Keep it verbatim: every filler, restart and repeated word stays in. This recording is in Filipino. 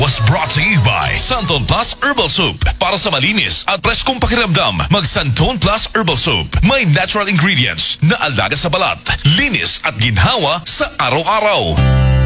Was brought to you by Santon Plus Herbal Soup. Para sa malinis at preskong pakiramdam, mag Santon Plus Herbal Soup. May natural ingredients na alaga sa balat, linis at ginhawa sa araw-araw.